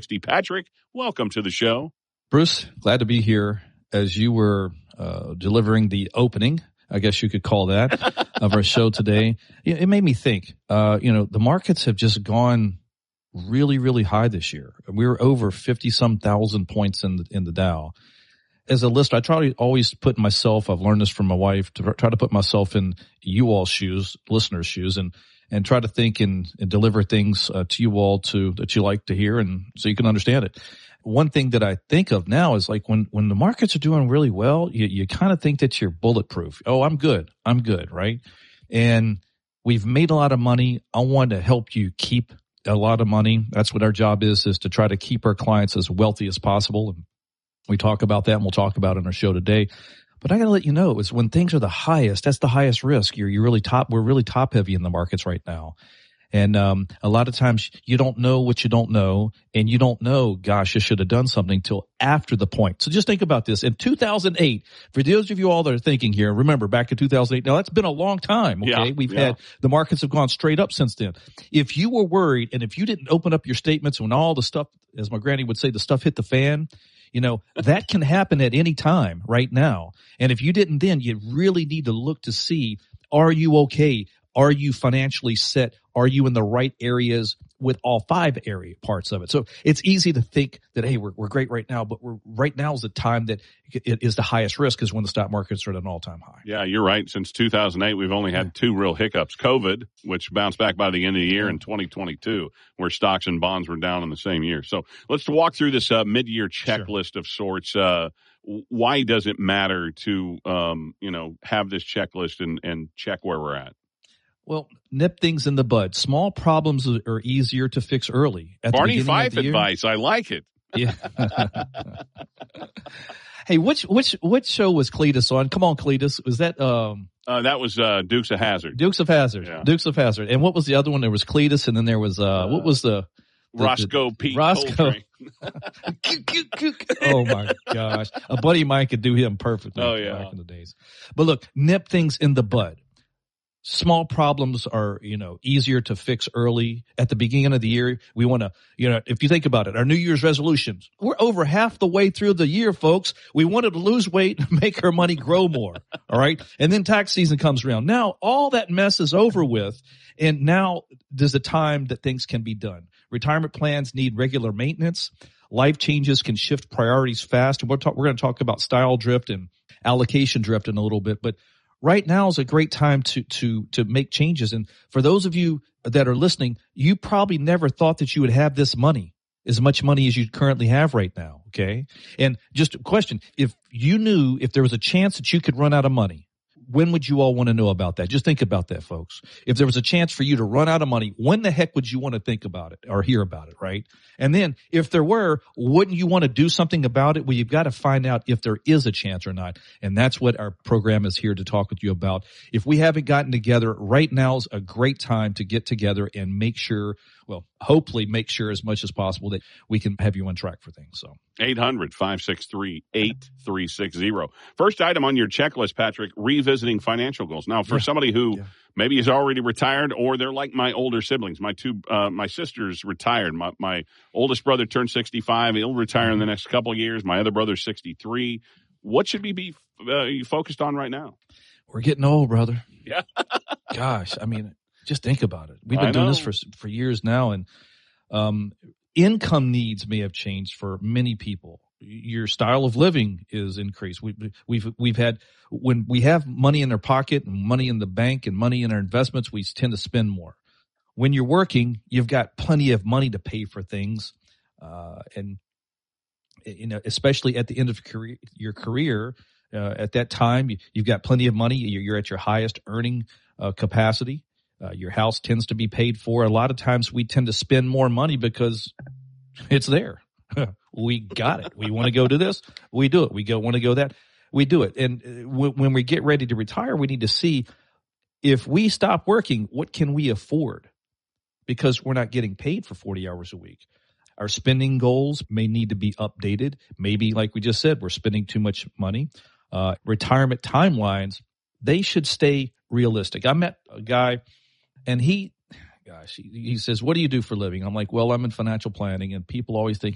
360. Patrick, welcome to the show. Bruce, glad to be here. As you were delivering the opening, I guess you could call that, of our show today, it made me think, the markets have just gone really, really high this year. We're over 50-some thousand points in the Dow. As a listener, I try to always put myself, I've learned this from my wife, to try to put myself in you all's shoes, listeners' shoes, and try to think and deliver things to you all that you like to hear, and so you can understand it. One thing that I think of now is like when the markets are doing really well, you kind of think that you're bulletproof. Oh, I'm good, right? And we've made a lot of money. I want to help you keep a lot of money. That's what our job is to try to keep our clients as wealthy as possible. And we talk about that, and we'll talk about it on our show today. But I got to let you know, is when things are the highest, that's the highest risk. We're really top heavy in the markets right now. And a lot of times you don't know what you don't know, and you don't know, gosh, you should have done something till after the point. So just think about this. In 2008, for those of you all that are thinking here, remember back in 2008, now that's been a long time, okay? Had the markets have gone straight up since then. If you were worried, and if you didn't open up your statements when all the stuff, as my granny would say, the stuff hit the fan, that can happen at any time right now. And if you didn't then, you really need to look to see, are you okay? Are you financially set? Are you in the right areas with all 5 area parts of it? So it's easy to think that, hey, we're great right now, but right now is the time that it is the highest risk, is when the stock markets are at an all-time high. Yeah, you're right. Since 2008, we've only had 2 real hiccups. COVID, which bounced back by the end of the year, and 2022, where stocks and bonds were down in the same year. So let's walk through this mid-year checklist of sorts. Why does it matter to, have this checklist and check where we're at? Well, nip things in the bud. Small problems are easier to fix early. At Barney Fife advice. I like it. Yeah. Hey, which show was Cletus on? Come on, Cletus. Was that that was Dukes of Hazzard. Dukes of Hazzard. Yeah. Dukes of Hazzard. And what was the other one? There was Cletus, and then there was what was the Roscoe P. Roscoe. Oh my gosh. A buddy of mine could do him perfectly back in the days. But look, nip things in the bud. Small problems are, easier to fix early. At the beginning of the year, we want to, if you think about it, our New Year's resolutions, we're over half the way through the year, folks. We wanted to lose weight and make our money grow more. All right. And then tax season comes around. Now all that mess is over with. And now there's a time that things can be done. Retirement plans need regular maintenance. Life changes can shift priorities fast. And we're going to talk about style drift and allocation drift in a little bit, but right now is a great time to make changes. And for those of you that are listening, you probably never thought that you would have this money, as much money as you currently have right now. Okay. And just a question. If you knew if there was a chance that you could run out of money, when would you all want to know about that? Just think about that, folks. If there was a chance for you to run out of money, when the heck would you want to think about it or hear about it, right? And then if there were, wouldn't you want to do something about it? Well, you've got to find out if there is a chance or not. And that's what our program is here to talk with you about. If we haven't gotten together, right now is a great time to get together and make sure, hopefully make sure as much as possible that we can have you on track for things. So 800-563-8360. First item on your checklist, Patrick, revisiting financial goals. Now, for somebody who maybe is already retired, or they're like my older siblings, my sister's retired. My oldest brother turned 65. He'll retire in the next couple of years. My other brother's 63. What should we be focused on right now? We're getting old, brother. Yeah. Gosh, I mean, just think about it. We've been doing this for years now, and income needs may have changed for many people. Your style of living is increased. We've had, when we have money in our pocket and money in the bank and money in our investments, we tend to spend more. When you're working, you've got plenty of money to pay for things, and especially at the end of your career, at that time you've got plenty of money. You're at your highest earning capacity. Your house tends to be paid for. A lot of times we tend to spend more money because it's there. We got it. We want to go to this. We do it. Want to go that. We do it. And when we get ready to retire, we need to see, if we stop working, what can we afford? Because we're not getting paid for 40 hours a week. Our spending goals may need to be updated. Maybe, like we just said, we're spending too much money. Retirement timelines, they should stay realistic. I met a guy, and he says, "What do you do for a living?" I'm like, "Well, I'm in financial planning," and people always think